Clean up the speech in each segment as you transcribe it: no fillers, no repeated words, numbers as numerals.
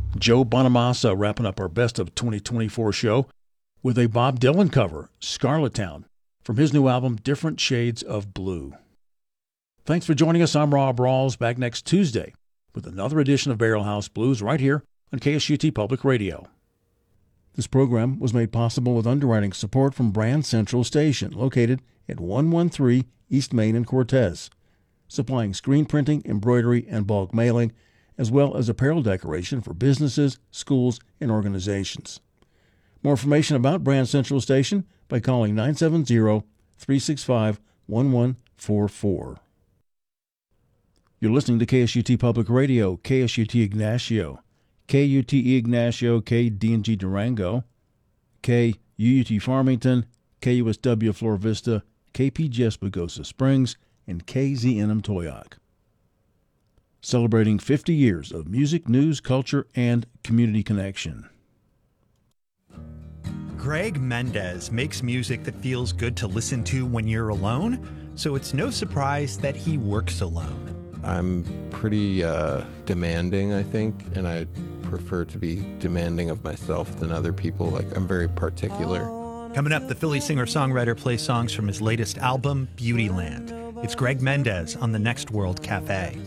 Joe Bonamassa wrapping up our Best of 2024 show with a Bob Dylan cover, Scarlet Town, from his new album, Different Shades of Blue. Thanks for joining us. I'm Rob Rawls, back next Tuesday with another edition of Barrel House Blues right here on KSUT Public Radio. This program was made possible with underwriting support from Brand Central Station, located at 113 East Main in Cortez, supplying screen printing, embroidery, and bulk mailing, as well as apparel decoration for businesses, schools, and organizations. More information about Brand Central Station by calling 970-365-1144. You're listening to KSUT Public Radio, KSUT Ignacio, KUTE Ignacio, KDNG Durango, KUUT Farmington, KUSW Flor Vista, KPGS Pagosa Springs, and KZNM Toyoc. Celebrating 50 years of music, news, culture, and community connection. Greg Mendez makes music that feels good to listen to when you're alone, so it's no surprise that he works alone. I'm pretty demanding, I think, and I prefer to be demanding of myself than other people. Like, I'm very particular. Coming up, the Philly singer-songwriter plays songs from his latest album, Beautyland. It's Greg Mendez on the Next World Cafe.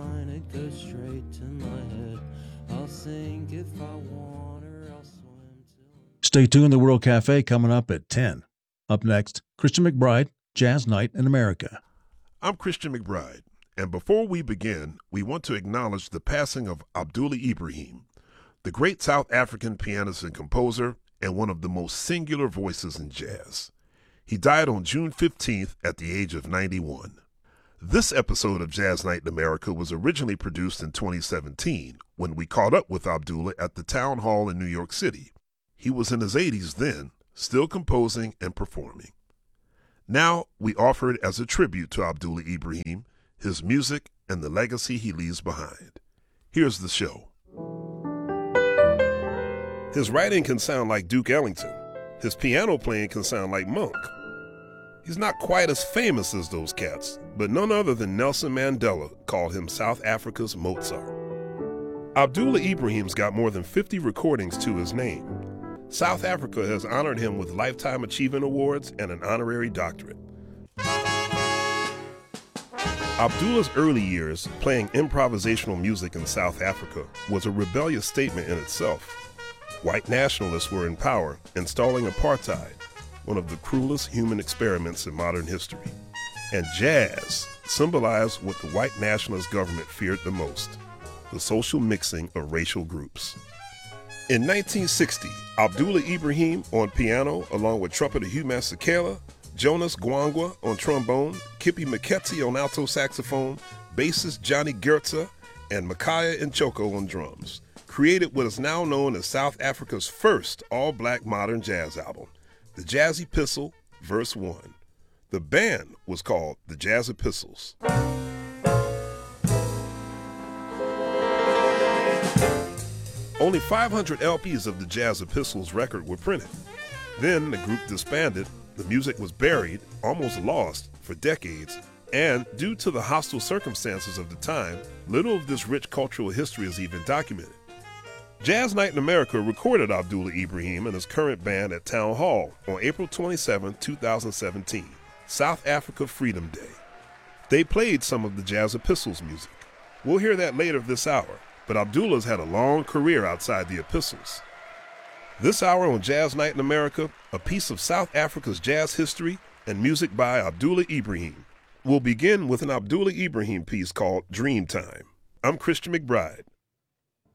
Stay tuned. The World Cafe coming up at 10. Up next, Christian McBride, Jazz Night in America. I'm Christian McBride, and before we begin, we want to acknowledge the passing of Abdullah Ibrahim, the great South African pianist and composer and one of the most singular voices in jazz. He died on June 15th at the age of 91. This episode of Jazz Night in America was originally produced in 2017 when we caught up with Abdullah at the Town Hall in New York City. He was in his 80s then, still composing and performing. Now we offer it as a tribute to Abdullah Ibrahim, his music, and the legacy he leaves behind. Here's the show. His writing can sound like Duke Ellington. His piano playing can sound like Monk. He's not quite as famous as those cats, but none other than Nelson Mandela called him South Africa's Mozart. Abdullah Ibrahim's got more than 50 recordings to his name. South Africa has honored him with Lifetime Achievement Awards and an honorary doctorate. Abdullah's early years playing improvisational music in South Africa was a rebellious statement in itself. White nationalists were in power, installing apartheid, one of the cruelest human experiments in modern history. And jazz symbolized what the white nationalist government feared the most, the social mixing of racial groups. In 1960, Abdullah Ibrahim on piano, along with trumpeter Hugh Masekela, Jonas Gwangwa on trombone, Kippy Miketsi on alto saxophone, bassist Johnny Gertza, and Makaya Nchoko on drums, created what is now known as South Africa's first all-black modern jazz album, The Jazz Epistle, Verse 1. The band was called The Jazz Epistles. Only 500 LPs of the Jazz Epistles record were printed. Then the group disbanded, the music was buried, almost lost, for decades, and due to the hostile circumstances of the time, little of this rich cultural history is even documented. Jazz Night in America recorded Abdullah Ibrahim and his current band at Town Hall on April 27, 2017, South Africa Freedom Day. They played some of the Jazz Epistles music. We'll hear that later this hour. But Abdullah's had a long career outside the Epistles. This hour on Jazz Night in America, a piece of South Africa's jazz history and music by Abdullah Ibrahim. We'll begin with an Abdullah Ibrahim piece called Dreamtime. I'm Christian McBride.